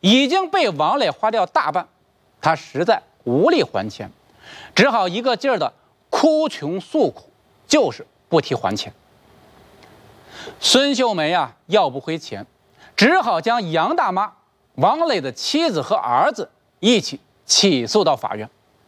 已经被王磊花掉大半，他实在无力还钱，只好一个劲儿的哭穷诉苦，就是不提还钱。孙秀梅要不回钱，只好将杨大妈、王磊的妻子和儿子一起起诉到法院。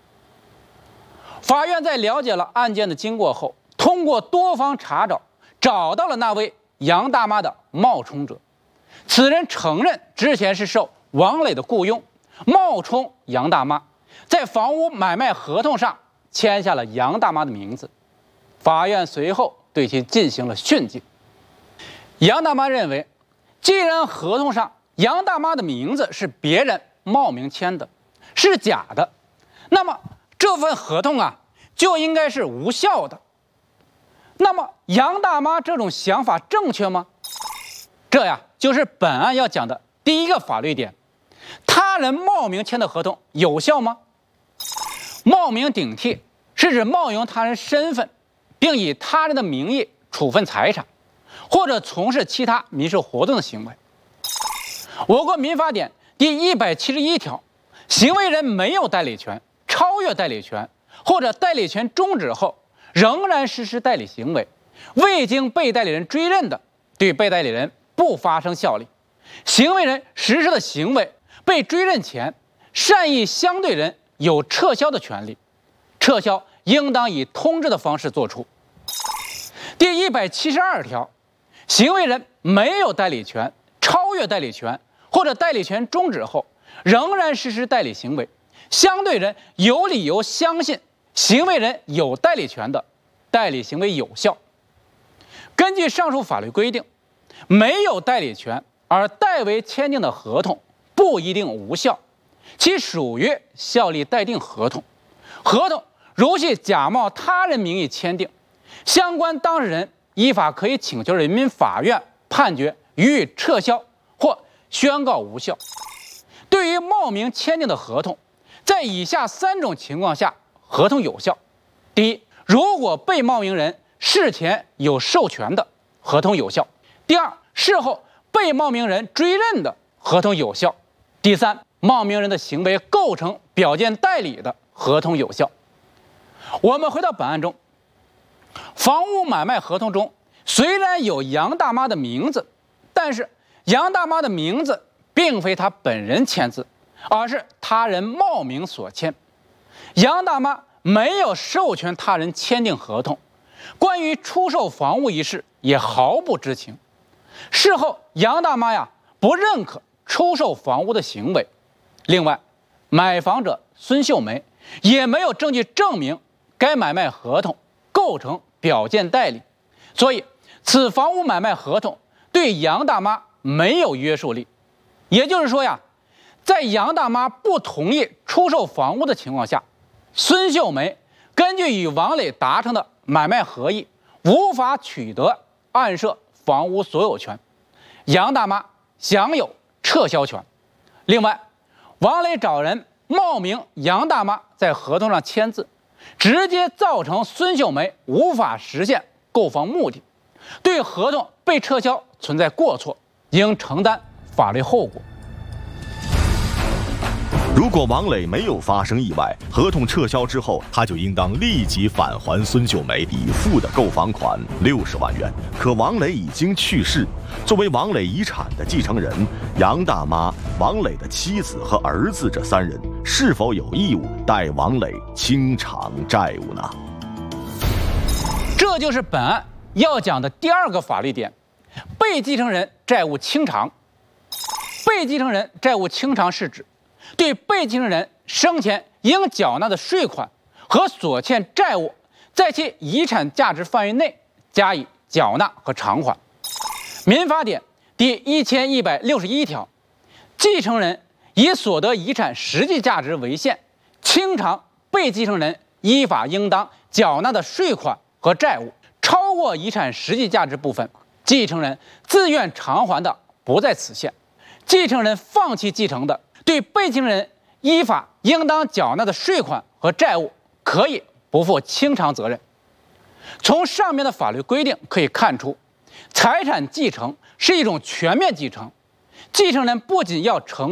法院在了解了案件的经过后，通过多方查找到了那位杨大妈的冒充者。此人承认之前是受王磊的雇佣，冒充杨大妈，在房屋买卖合同上签下了杨大妈的名字。法院随后对其进行了训诫。杨大妈认为，既然合同上杨大妈的名字是别人冒名签的，是假的，那么这份合同就应该是无效的。那么杨大妈这种想法正确吗？这就是本案要讲的第一个法律点：他人冒名签的合同有效吗？冒名顶替是指冒用他人身份，并以他人的名义处分财产，或者从事其他民事活动的行为。我国民法典第171条，行为人没有代理权、超越代理权，或者代理权终止后仍然实施代理行为，未经被代理人追认的，对被代理人不发生效力。行为人实施的行为被追认前，善意相对人有撤销的权利，撤销应当以通知的方式作出。第172条，行为人没有代理权、超越代理权，或者代理权终止后仍然实施代理行为，相对人有理由相信行为人有代理权的，代理行为有效。根据上述法律规定，没有代理权而代为签订的合同不一定无效，其属于效力待定合同。合同如系假冒他人名义签订，相关当事人依法可以请求人民法院判决予以撤销或宣告无效。对于冒名签订的合同，在以下3种情况下合同有效：第一，如果被冒名人事前有授权的，合同有效；第二，事后被冒名人追认的，合同有效；第三，冒名人的行为构成表见代理的，合同有效。我们回到本案中，房屋买卖合同中虽然有杨大妈的名字，但是杨大妈的名字并非她本人签字，而是他人冒名所签。杨大妈没有授权他人签订合同，关于出售房屋一事也毫不知情。事后杨大妈不认可出售房屋的行为。另外，买房者孙秀梅也没有证据证明该买卖合同构成表见代理，所以此房屋买卖合同对杨大妈没有约束力。也就是说在杨大妈不同意出售房屋的情况下，孙秀梅根据与王磊达成的买卖合意，无法取得按涉房屋所有权，杨大妈享有撤销权。另外，王磊找人冒名杨大妈在合同上签字，直接造成孙秀梅无法实现购房目的，对合同被撤销存在过错，应承担法律后果。 如果王磊没有发生意外，合同撤销之后，他就应当立即返还孙秀梅已付的购房款60万元。可王磊已经去世，作为王磊遗产的继承人，杨大妈、王磊的妻子和儿子这3人是否有义务代王磊清偿债务呢？ 这就是本案要讲的第2个法律点：被继承人债务清偿。被继承人债务清偿是指对被继承人生前应缴纳的税款和所欠债务，在其遗产价值范围内加以缴纳和偿还。民法典第1161条，继承人以所得遗产实际价值为限，清偿被继承人依法应当缴纳的税款和债务，超过遗产实际价值部分，继承人自愿偿还的不在此限。继承人放弃继承的，对被继承人依法应当缴纳的税款和债务，可以不负清偿责任。从上面的法律规定可以看出，财产继承是一种全面继承，继承人不仅要承